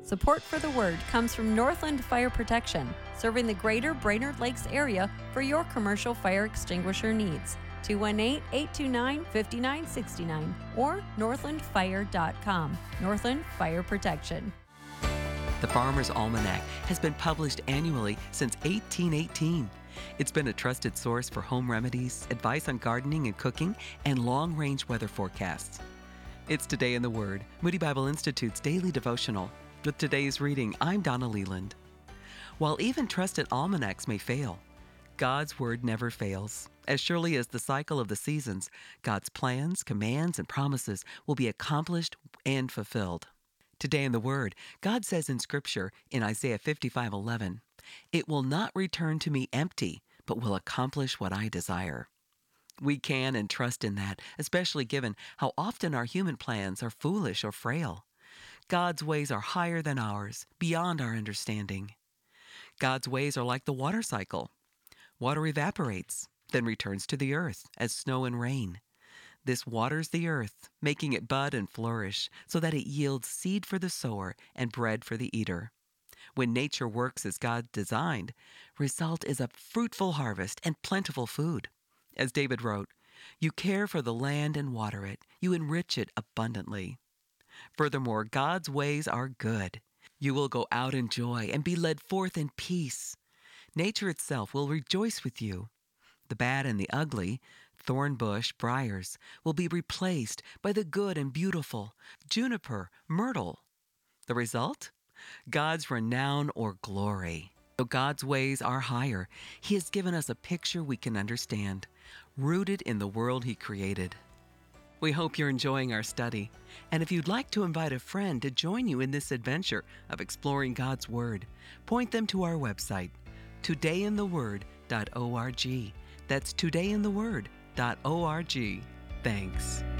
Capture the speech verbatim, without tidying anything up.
Support for the Word comes from Northland Fire Protection, serving the greater Brainerd Lakes area for your commercial fire extinguisher needs. two one eight, eight two nine, five nine six nine or northland fire dot com. Northland Fire Protection. The Farmer's Almanac has been published annually since eighteen eighteen. It's been a trusted source for home remedies, advice on gardening and cooking, and long-range weather forecasts. It's Today in the Word, Moody Bible Institute's daily devotional. With today's reading, I'm Donna Leland. While even trusted almanacs may fail, God's Word never fails. As surely as the cycle of the seasons, God's plans, commands, and promises will be accomplished and fulfilled. Today in the Word, God says in Scripture in Isaiah fifty-five eleven, "It will not return to me empty, but will accomplish what I desire." We can and trust in that, especially given how often our human plans are foolish or frail. God's ways are higher than ours, beyond our understanding. God's ways are like the water cycle. Water evaporates, then returns to the earth as snow and rain. This waters the earth, making it bud and flourish, so that it yields seed for the sower and bread for the eater. When nature works as God designed, result is a fruitful harvest and plentiful food. As David wrote, "You care for the land and water it. You enrich it abundantly." Furthermore, God's ways are good. You will go out in joy and be led forth in peace. Nature itself will rejoice with you. The bad and the ugly, thorn bush, briars, will be replaced by the good and beautiful, juniper, myrtle. The result? God's renown or glory. Though God's ways are higher, He has given us a picture we can understand, rooted in the world He created. We hope you're enjoying our study, and if you'd like to invite a friend to join you in this adventure of exploring God's Word, point them to our website, today in the word dot org. That's today in the word dot org. Thanks.